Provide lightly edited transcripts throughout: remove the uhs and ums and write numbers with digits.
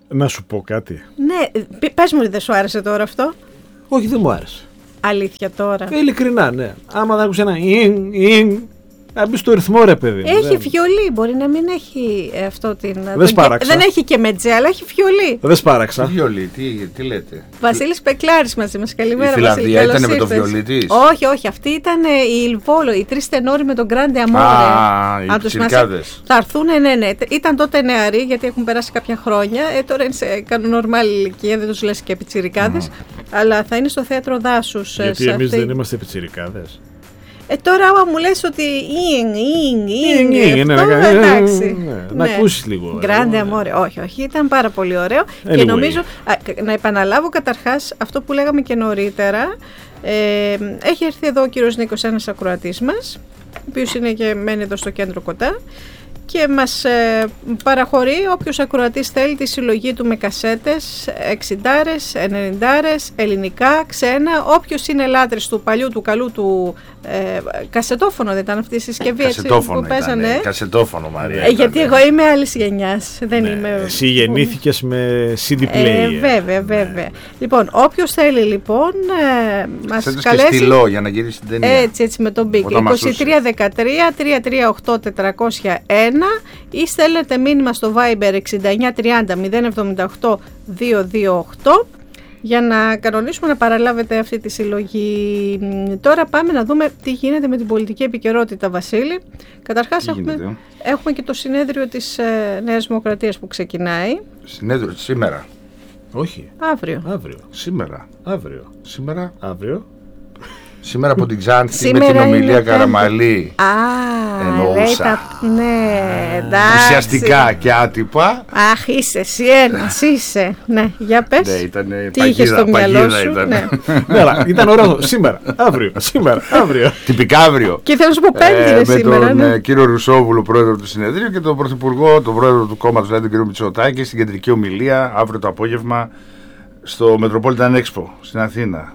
Να σου πω κάτι. Ναι, πες μου, δεν σου άρεσε τώρα αυτό? Όχι, δεν μου άρεσε. Αλήθεια τώρα? Ειλικρινά, ναι. Άμα δεν άκουσε ένα να μπει στο ρυθμό, ρε παιδί. Έχει βιολί, μπορεί να μην έχει αυτό την. Δεν έχει και μετζέ, αλλά έχει βιολί. Δεν σπάραξα. Βιολί, τι λέτε? Βασίλης Πεκλάρης μαζί μας. Καλημέρα, Βασίλη. Η Φιλανδία ήταν με το βιολί της? Όχι, αυτή ήταν η Λβόλο, οι 3 τενόροι με τον Γκράντε Αμόρε. Οι πιτσιρικάδες. Θα έρθουν, ναι. Ήταν τότε νεαροί, γιατί έχουν περάσει κάποια χρόνια. Τώρα είναι σε νορμάλη ηλικία, δεν τους λες και πιτσιρικάδες. Αλλά θα είναι στο θέατρο Δάσους. Γιατί εμείς δεν είμαστε πιτσιρικάδες. Τώρα άμα μου λες ότι εντάξει. Να ακούσεις λίγο. Γκράντε αμόρε. Όχι, ήταν πάρα πολύ ωραίο. Και νομίζω, να επαναλάβω καταρχάς αυτό που λέγαμε και νωρίτερα. Έχει έρθει εδώ ο κύριος Νίκος, ένας ακροατής μας, ο οποίος είναι και μένει εδώ στο κέντρο κοντά, και μας παραχωρεί όποιος ακροατής θέλει τη συλλογή του με κασέτες 60, 90, ελληνικά, ξένα. Όποιος είναι λάτρης του παλιού, του καλού, του κασετόφωνο, δεν ήταν αυτή η συσκευή που παίζανε? Κασετόφωνο, Μαρία. Γιατί εγώ είμαι άλλης γενιάς. Δεν είμαι... Εσύ γεννήθηκες με CD player. Βέβαια. Λοιπόν, όποιος θέλει λοιπόν μας καλέσει. Και στυλό για να γυρίσει την ταινία. Έτσι με τον Μπίκ. 2313-338-401 ή στέλνετε μήνυμα στο Viber 6930 078 228 για να κανονίσουμε να παραλάβετε αυτή τη συλλογή. Τώρα πάμε να δούμε τι γίνεται με την πολιτική επικαιρότητα, Βασίλη. Καταρχάς έχουμε και το συνέδριο της Νέας Δημοκρατίας που ξεκινάει. Συνέδριο σήμερα? Όχι. Αύριο. Σήμερα. Αύριο. Σήμερα από την Ξάνθη με την ομιλία Καραμαλή. Εννοούσα. Ναι, εντάξει. Ουσιαστικά και άτυπα. Αχ, είσαι εσύ ένας, είσαι. Ναι, για πες. Ναι, ήταν τι είχες στο μυαλό σου? Ναι, ήταν ωραίο. Σήμερα, αύριο. Τυπικά αύριο. Και θέλω να σου πω Πέμπτη είναι σήμερα. Με τον κύριο Ρουσόβουλο, πρόεδρο του συνεδρίου, και τον πρωθυπουργό, τον πρόεδρο του κόμματος, δηλαδή τον κύριο Μητσοτάκη, στην κεντρική ομιλία αύριο το απόγευμα στο Metropolitan Expo στην Αθήνα.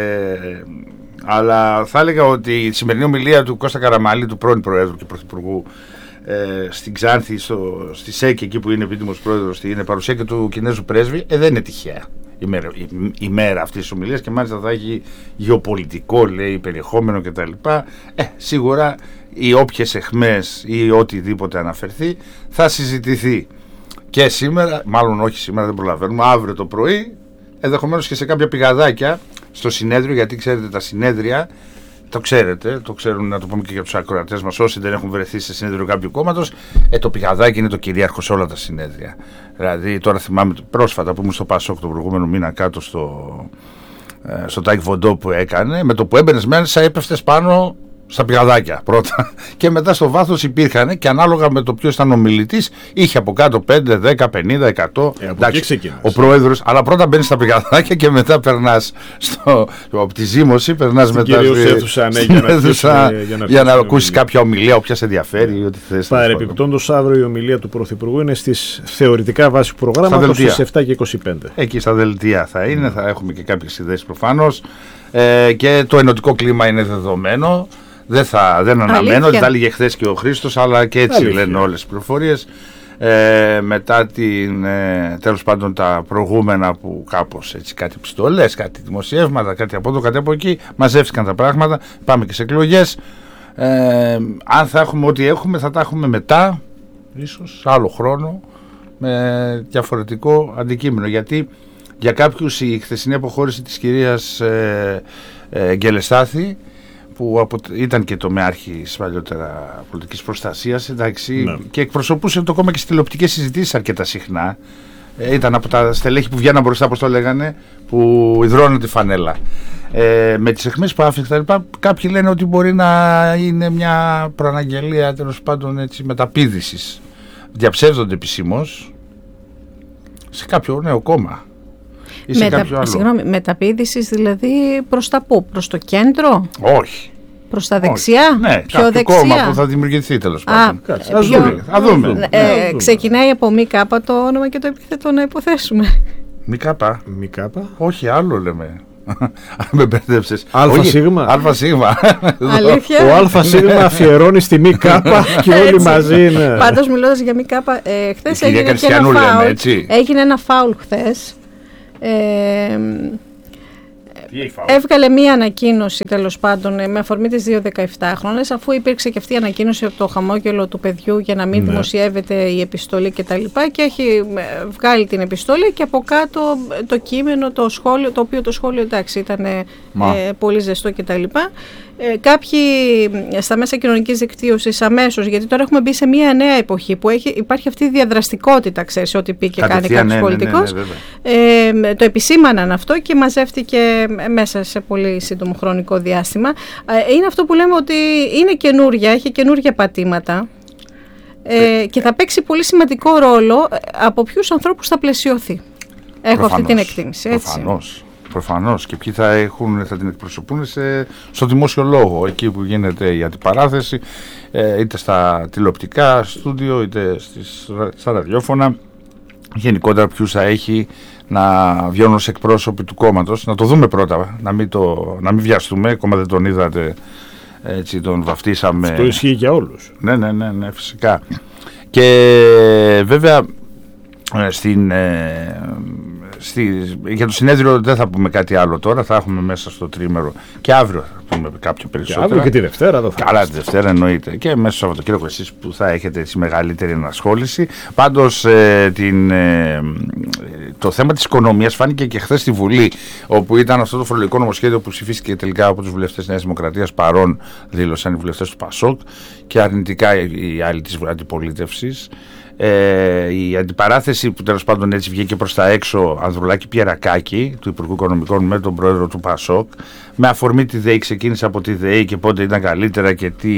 Αλλά θα έλεγα ότι η σημερινή ομιλία του Κώστα Καραμαλή, του πρώην Προέδρου και Πρωθυπουργού, στην Ξάνθη, στη ΣΕΚ, εκεί που είναι επίτιμος πρόεδρος, είναι παρουσία και του Κινέζου πρέσβη, δεν είναι τυχαία η μέρα αυτής της ομιλίας, και μάλιστα θα έχει γεωπολιτικό, λέει, περιεχόμενο κτλ. Σίγουρα οι όποιες αιχμές ή οτιδήποτε αναφερθεί θα συζητηθεί και σήμερα, μάλλον όχι σήμερα, δεν προλαβαίνουμε, αύριο το πρωί, ενδεχομένως και σε κάποια πηγαδάκια στο συνέδριο, γιατί ξέρετε τα συνέδρια, το ξέρουν, να το πούμε και για τους ακροατές μας, όσοι δεν έχουν βρεθεί σε συνέδριο κάποιου κόμματος, το πηγαδάκι είναι το κυρίαρχο σε όλα τα συνέδρια. Δηλαδή τώρα θυμάμαι πρόσφατα που ήμουν στο Πασόκ τον προηγούμενο μήνα κάτω στο Τάικ Βοντό που έκανε, με το που έμπαινες μέσα έπεφτες πάνω στα πηγαδάκια πρώτα και μετά στο βάθος υπήρχαν, και ανάλογα με το ποιος ήταν ο μιλητής είχε από κάτω 5, 10, 50, 100 ο πρόεδρος, αλλά πρώτα μπαίνεις στα πηγαδάκια και μετά περνάς από τη ζήμωση, περνάς μετά για να ακούσεις κάποια ομιλία όποια σε ενδιαφέρει ή ό,τι θες. Παρεπιπτόντως, αύριο η ομιλία του Πρωθυπουργού είναι στις θεωρητικά βάση προγράμματος στις 7 και 25. Εκεί στα δελτία θα είναι, θα έχουμε και κάποιες ιδέες προφανώς, και το ενωτικό κλίμα είναι δεδομένο. Δεν αναμένω, τα έλεγε χθες και ο Χρήστος, αλλά και έτσι λένε όλες οι πληροφορίες. Μετά τέλος πάντων τα προηγούμενα που κάπως έτσι, κάτι πιστολές, κάτι δημοσιεύματα, κάτι από εδώ, κάτι από εκεί, μαζεύτηκαν τα πράγματα, πάμε και σε εκλογές. Αν θα έχουμε ό,τι έχουμε, θα τα έχουμε μετά, ίσως άλλο χρόνο, με διαφορετικό αντικείμενο, γιατί για κάποιους η χθεσινή αποχώρηση της κυρίας Γκελεστάθη, που ήταν και τομεάρχης παλιότερα πολιτικής προστασίας, εντάξει, και εκπροσωπούσε το κόμμα και στις τηλεοπτικές συζητήσεις αρκετά συχνά. Ήταν από τα στελέχη που βγαίναν μπροστά, όπως το λέγανε, που υδρώνουν τη φανέλα. Με τις αιχμές που άφησε, κάποιοι λένε ότι μπορεί να είναι μια προαναγγελία, τέλος πάντων, έτσι, μεταπήδησης. Διαψεύδονται επισήμως σε κάποιο νέο κόμμα. Συγγνώμη, μεταπήδησης δηλαδή προς τα πού, προς το κέντρο? Όχι. Προς τα δεξιά? Ναι, πιο δεξιά κόμμα που θα δημιουργηθεί τέλος πάντων. Ας δούμε. Ξεκινάει από ΜΚ το όνομα και το επίθετο, να υποθέσουμε. ΜΚ. Όχι, άλλο λέμε. Με μπέρδεψες. ΑΣ. Αλήθεια. Ο ΑΣ αφιερώνει στη ΜΚ και όλοι μαζί είναι. Πάντως, μιλώντας για ΜΚ, χθες έγινε ένα φάουλ χθες. Έβγαλε μία ανακοίνωση, τέλος πάντων, με αφορμή τις 2 17χρονες, αφού υπήρξε και αυτή η ανακοίνωση από το χαμόγελο του παιδιού για να μην δημοσιεύεται η επιστολή κτλ. Και έχει βγάλει την επιστολή και από κάτω το κείμενο, το σχόλιο, το οποίο το σχόλιο εντάξει ήταν πολύ ζεστό κτλ. Κάποιοι στα μέσα κοινωνικής δικτύωσης αμέσως, γιατί τώρα έχουμε μπει σε μια νέα εποχή που υπάρχει αυτή η διαδραστικότητα, ξέρεις, ό,τι πει και κάνει κάποιος πολιτικός. Το επισήμαναν αυτό και μαζεύτηκε μέσα σε πολύ σύντομο χρονικό διάστημα. Είναι αυτό που λέμε ότι είναι καινούρια, έχει καινούρια πατήματα και θα παίξει πολύ σημαντικό ρόλο από ποιους ανθρώπους θα πλαισιωθεί. Έχω αυτή την εκτίμηση. Έτσι. Προφανώς, και ποιοι θα την εκπροσωπούν στο δημόσιο λόγο, εκεί που γίνεται η αντιπαράθεση, είτε στα τηλεοπτικά στούντιο, είτε στα ραδιόφωνα. Γενικότερα ποιους θα έχει να βγαίνουν ως εκπρόσωποι του κόμματος. Να το δούμε πρώτα, να μην βιαστούμε, ακόμα δεν τον είδατε, έτσι τον βαφτίσαμε. Αυτό ισχύει για όλους. Ναι, φυσικά. Και βέβαια για το συνέδριο δεν θα πούμε κάτι άλλο τώρα, θα έχουμε μέσα στο τρίμερο και αύριο θα πούμε κάποιο περισσότερο. Και αύριο και τη Δευτέρα εδώ θα. Καλά, τη Δευτέρα εννοείται. Και μέσα στο Σαββατοκύριακο εσείς που θα έχετε έτσι μεγαλύτερη ενασχόληση. Πάντως το θέμα της οικονομίας φάνηκε και χθες στη Βουλή, όπου ήταν αυτό το φορολογικό νομοσχέδιο που ψηφίστηκε τελικά από τους βουλευτές Νέας Δημοκρατίας, παρόν δήλωσαν οι βουλευτές του ΠΑΣΟΚ και αρνητικά οι άλλοι της αντιπολίτευσης. Η αντιπαράθεση που τέλος πάντων έτσι βγήκε προς τα έξω, Ανδρουλάκη Πιερακάκη του Υπουργού Οικονομικών με τον πρόεδρο του ΠΑΣΟΚ, με αφορμή τη ΔΕΗ, ξεκίνησε από τη ΔΕΗ και πότε ήταν καλύτερα και τι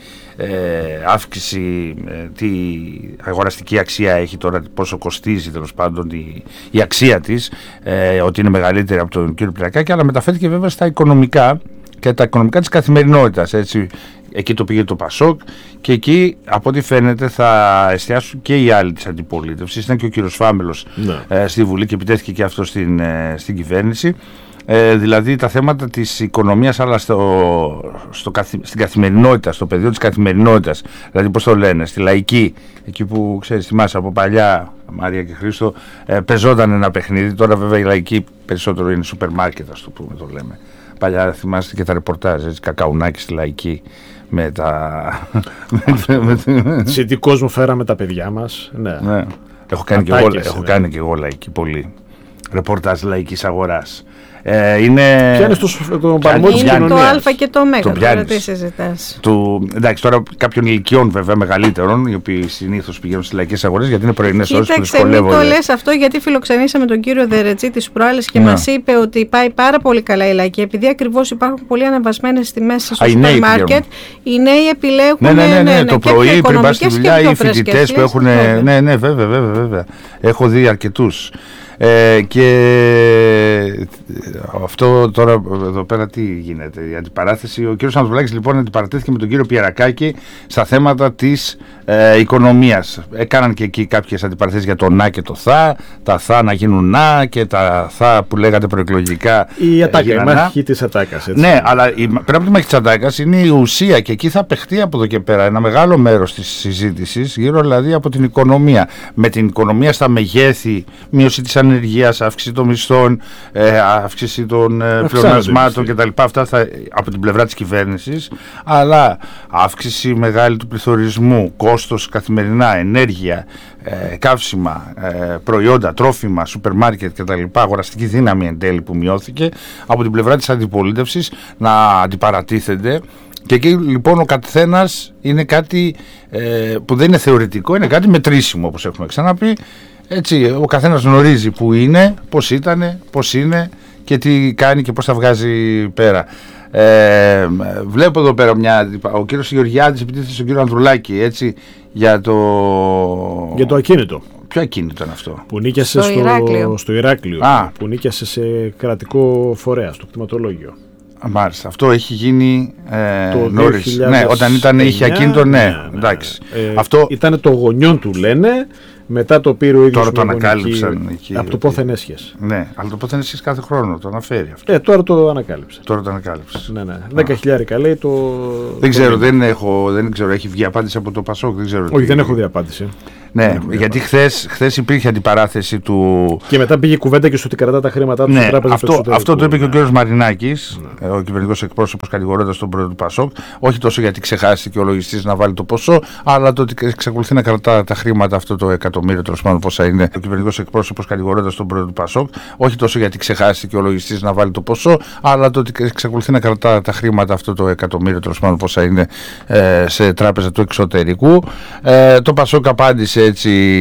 αύξηση, τι αγοραστική αξία έχει τώρα, πόσο κοστίζει τέλος πάντων η αξία της, ότι είναι μεγαλύτερη από τον κύριο Πιερακάκη, αλλά μεταφέρθηκε βέβαια στα οικονομικά και τα οικονομικά της καθημερινότητας, έτσι. Εκεί το πήγε το ΠΑΣΟΚ και εκεί από ό,τι φαίνεται θα εστιάσουν και οι άλλοι της αντιπολίτευσης. Ήταν και ο κύριος Φάμελος στη Βουλή και επιτέθηκε και αυτό στην κυβέρνηση. Δηλαδή τα θέματα της οικονομίας, αλλά στην καθημερινότητα, στο πεδίο της καθημερινότητας. Δηλαδή πώς το λένε, στη λαϊκή, εκεί που ξέρεις, θυμάσαι από παλιά, Μαρία και Χρήστο, παίζονταν ένα παιχνίδι. Τώρα βέβαια η λαϊκή περισσότερο είναι σούπερ μάρκετ, ας το πούμε, το λέμε. Παλιά θυμάστε και τα ρεπορτάζ, έτσι, Κακαουνάκι στη λαϊκή. Με τα... Σε τι κόσμο φέραμε τα παιδιά μας. Ναι. Έχω κάνει και εγώ λαϊκή πολύ. Ρεπορτάζ λαϊκής αγοράς. Πιάνεις τον παλμό της κοινωνίας. Είναι το Α και το Μέγα, τώρα τι συζητάς. Εντάξει, τώρα κάποιων ηλικιών βέβαια μεγαλύτερων, οι οποίοι συνήθως πηγαίνουν στις λαϊκές αγορές, γιατί είναι πρωινές ώρες που δυσκολεύονται. Κοίταξε, μην το λες αυτό, γιατί φιλοξενήσαμε τον κύριο Δερετζή τις προάλλες και μας είπε ότι πάει πάρα πολύ καλά η λαϊκή, επειδή ακριβώς υπάρχουν πολύ ανεβασμένες τιμές στο σούπερ μάρκετ. Οι νέοι επιλέγουν. Ναι, το πρωί πριν πας στη δουλειά, οι φοιτητές που έχουν. Ναι, βέβαια. Έχω δει αρκετούς. Και αυτό τώρα εδώ πέρα τι γίνεται, η αντιπαράθεση. Ο κύριος Ανδρουλάκης λοιπόν αντιπαρατέθηκε με τον κύριο Πιερακάκη στα θέματα της οικονομίας. Έκαναν και εκεί κάποιες αντιπαραθέσεις για το να και το θα, τα θα να γίνουν να και τα θα που λέγατε προεκλογικά. Η ατάκα, η μάχη της ατάκας. Ναι, αλλά πέρα από τη μάχη της ατάκας είναι η ουσία και εκεί θα παιχτεί από εδώ και πέρα ένα μεγάλο μέρος της συζήτησης, γύρω δηλαδή από την οικονομία. Με την οικονομία στα μεγέθη, μείωση της ανεργίας, αύξηση των μισθών, αύξηση των πλεονασμάτων κτλ. Αυτά από την πλευρά της κυβέρνησης, αλλά αύξηση μεγάλη του πληθωρισμού, κόστος καθημερινά, ενέργεια, καύσιμα, προϊόντα, τρόφιμα, σούπερ μάρκετ κτλ. Αγοραστική δύναμη εν τέλει που μειώθηκε από την πλευρά της αντιπολίτευσης να αντιπαρατίθενται. Και εκεί λοιπόν ο καθένας είναι κάτι που δεν είναι θεωρητικό, είναι κάτι μετρήσιμο, όπως έχουμε ξαναπεί. Έτσι, ο καθένας γνωρίζει που είναι, πώς ήταν, πώς είναι και τι κάνει και πώς τα βγάζει πέρα. Βλέπω εδώ πέρα ο κύριος Γεωργιάδης επιτίθεται στον κύριο Ανδρουλάκη, έτσι, για το ακίνητο. Ποιο ακίνητο είναι αυτό? Που νίκιασε στο Ηράκλειο. Που νίκιασε σε κρατικό φορέα, στο κτηματολόγιο. Μάλιστα, αυτό έχει γίνει νωρίς. Ναι, όταν είχε ακίνητο, ναι. Εντάξει. Αυτό ήταν το γονιόν του, λένε. Μετά το πήρε ο ίδιος. Τώρα το ανακάλυψαν εκεί. Από το πόθεν έσχες. Ναι, αλλά το πόθεν έσχες κάθε χρόνο το αναφέρει αυτό. Τώρα το ανακάλυψε. Ναι. 10.000 λέει το. Δεν ξέρω, δεν ξέρω, έχει βγει απάντηση από το Πασόκ. Όχι, δεν έχω δει απάντηση. Ναι, γιατί χθες υπήρχε αντιπαράθεση του. Και μετά πήγε κουβέντα και στο ότι κρατά τα χρήματά του στην Τράπεζα του Εξωτερικού. Αυτό το είπε και ο κ. Μαρινάκης, ο κυβερνητικός εκπρόσωπος, κατηγορώντας τον πρόεδρο του Πασόκ, όχι τόσο γιατί ξεχάστηκε ο λογιστής να βάλει το ποσό, αλλά το ότι εξακολουθεί να κρατά τα χρήματα, αυτό το εκατομμύριο, τέλος πάντων πόσα είναι. Ο κυβερνητικός εκπρόσωπος, κατηγορώντας τον πρόεδρο του Πασόκ, όχι τόσο γιατί ξεχάστηκε ο λογιστής να βάλει το ποσό, αλλά το ότι εξακολουθεί να κρατά τα χρήματα, αυτό το εκατομμύριο, τέλος πάντων πόσα είναι, σε Τράπεζα του Εξωτερικού. Το Πασόκ απάντησε έτσι